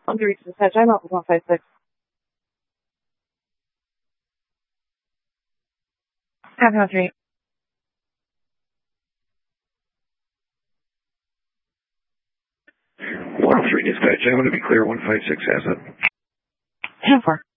To reach dispatch, I'm up with 156. Half an hour 3. 103 dispatch, I'm going to be clear. 156 has it. 10-4.